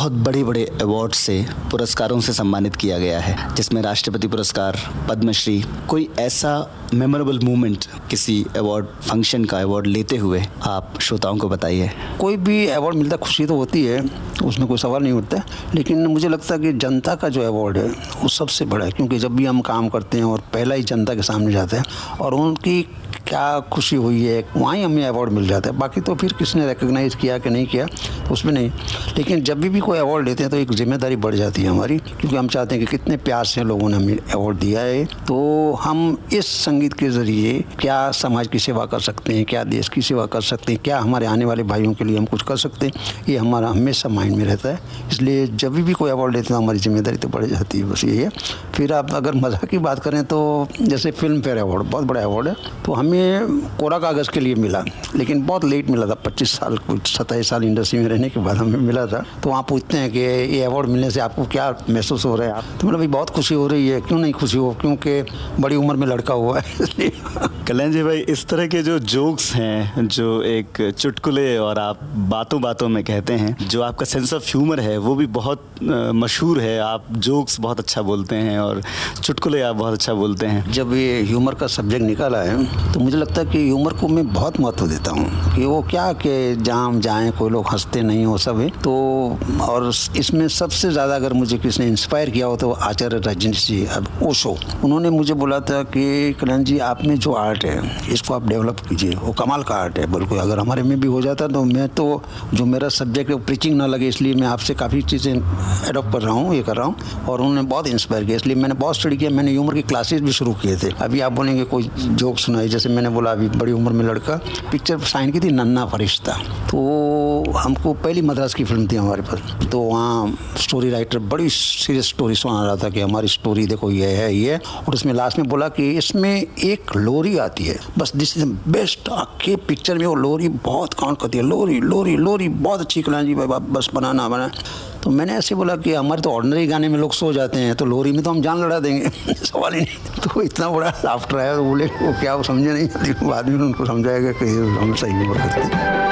बहुत बड़े बड़े अवार्ड से, पुरस्कारों से सम्मानित किया गया है, जिसमें राष्ट्रपति पुरस्कार, पद्मश्री। कोई ऐसा मेमोरेबल मोमेंट किसी अवार्ड फंक्शन का अवार्ड लेते हुए आप श्रोताओं को बताइए। कोई भी अवार्ड मिलता खुशी तो होती है, उसमें कोई सवाल नहीं उठता, लेकिन मुझे लगता है कि जनता का जो अवार्ड है वो सबसे बड़ा है, क्योंकि जब भी हम काम करते हैं और पहला ही जनता के सामने जाते हैं और उनकी क्या खुशी हुई है, वहाँ ही हमें अवार्ड मिल जाता है। बाकी तो फिर किसने रिकग्नाइज़ किया कि नहीं किया तो उसमें नहीं, लेकिन जब भी कोई अवार्ड लेते हैं तो एक जिम्मेदारी बढ़ जाती है हमारी, क्योंकि हम चाहते हैं कि कितने प्यार से लोगों ने हमें अवार्ड दिया है, तो हम इस संगीत के ज़रिए क्या समाज की सेवा कर सकते हैं, क्या देश की सेवा कर सकते हैं, क्या हमारे आने वाले भाइयों के लिए हम कुछ कर सकते हैं, ये हमारा हमेशा माइंड में रहता है। इसलिए जब भी कोई अवार्ड लेते हैं हमारी जिम्मेदारी तो बढ़ जाती है, बस यही है। फिर आप अगर मज़ाक की बात करें तो जैसे फिल्म फेयर अवार्ड बहुत बड़ा अवार्ड है, तो हमें कोरा कागज़ के लिए मिला, लेकिन बहुत लेट मिला था, 25 साल 27 साल इंडस्ट्री में रहने के बाद हमें मिला था। तो वहाँ पूछते हैं कि ये अवार्ड मिलने से आपको क्या महसूस हो रहा है, आप तो मतलब बहुत खुशी हो रही है। क्यों नहीं खुशी हो, क्योंकि बड़ी उम्र में लड़का हुआ है इसलिए। कल्याण जी भाई, इस तरह के जो जोक्स हैं, जो एक चुटकुले और आप बातों बातों में कहते हैं, जो आपका सेंस ऑफ ह्यूमर है वो भी बहुत मशहूर है। आप जोक्स बहुत अच्छा बोलते हैं और चुटकुले आप बहुत अच्छा बोलते हैं। जब ये ह्यूमर का सब्जेक्ट निकाला है तो मुझे लगता है कि ह्यूमर को मैं बहुत महत्व देता हूँ, कि वो क्या कि जहाँ हम जाएँ कोई लोग हंसते नहीं हो सब है। तो और इसमें सबसे ज़्यादा अगर मुझे किसी ने इंस्पायर किया हो तो आचार्य रजनीश जी, अब ओशो, उन्होंने मुझे बोला था कि कल्याण जी आप में जो आर्ट है इसको आप डेवलप कीजिए, वो कमाल का आर्ट है। बिल्कुल अगर हमारे में भी हो जाता तो मैं तो जो मेरा सब्जेक्ट है प्रीचिंग ना लगे, इसलिए मैं आपसे काफ़ी चीज़ें एडॉप्ट कर रहा हूँ, ये कर रहा हूँ। और उन्होंने बहुत इंस्पायर किया, इसलिए मैंने बहुत स्टडी किया। मैंने ह्यूमर की क्लासेस भी शुरू किए थे। अभी आप बोलेंगे कोई जोक सुनाई, जैसे मैंने बोला अभी बड़ी उम्र में लड़का पिक्चर साइन की थी नन्हा फरिश्ता, तो हमको पहली मद्रास की फिल्म थी हमारे पास, तो वहाँ स्टोरी राइटर बड़ी सीरियस स्टोरी सुना रहा था कि हमारी स्टोरी देखो ये है ये, और उसमें लास्ट में बोला कि इसमें एक लोरी आती है, बस दिस इज बेस्ट। आपके पिक्चर में वो लोरी बहुत काउंट करती है, लोरी लोरी लोरी बहुत अच्छी कल्याण जी भाई, बस बनाना बना। तो मैंने ऐसे बोला कि हमारे तो ऑर्डिनरी गाने में लोग सो जाते हैं, तो लोरी में तो हम जान लड़ा देंगे सवाल ही नहीं। तो इतना बड़ा लाफ्टर आया, तो बोले वो क्या, वो समझे नहीं, बाद में उनको समझाएगा कि हम सही नहीं बोल सकते।